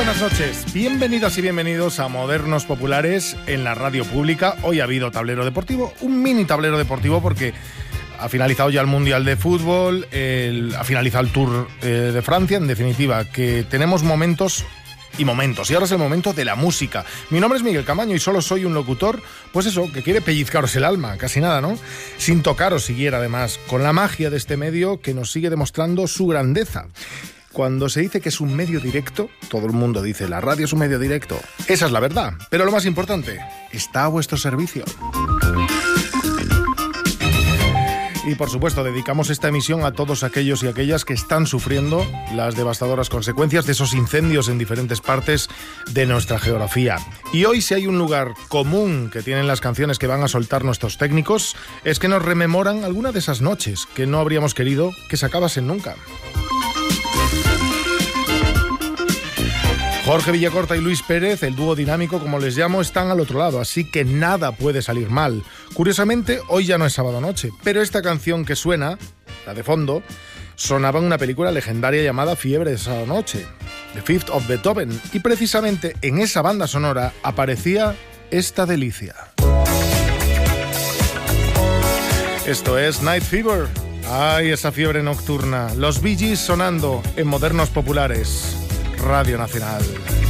buenas noches, bienvenidas y bienvenidos a Modernos Populares en la radio pública. Hoy ha habido tablero deportivo, un mini tablero deportivo porque ha finalizado ya el Mundial de Fútbol, ha finalizado el Tour de Francia, en definitiva, que tenemos momentos y momentos. Y ahora es el momento de la música. Mi nombre es Miguel Camaño y solo soy un locutor, pues eso, que quiere pellizcaros el alma, casi nada, ¿no? Sin tocaros siquiera, además, con la magia de este medio que nos sigue demostrando su grandeza. Cuando se dice que es un medio directo, todo el mundo dice, la radio es un medio directo. Esa es la verdad. Pero lo más importante, está a vuestro servicio. Y por supuesto, dedicamos esta emisión a todos aquellos y aquellas que están sufriendo las devastadoras consecuencias de esos incendios en diferentes partes de nuestra geografía. Y hoy, si hay un lugar común que tienen las canciones que van a soltar nuestros técnicos, es que nos rememoran alguna de esas noches que no habríamos querido que se acabasen nunca. Jorge Villacorta y Luis Pérez, el dúo dinámico, como les llamo, están al otro lado, así que nada puede salir mal. Curiosamente, hoy ya no es sábado noche, pero esta canción que suena, la de fondo, sonaba en una película legendaria llamada Fiebre de sábado noche, The Fifth of Beethoven, y precisamente en esa banda sonora aparecía esta delicia. Esto es Night Fever. ¡Ay, esa fiebre nocturna! Los Bee Gees sonando en Modernos Populares. Radio Nacional.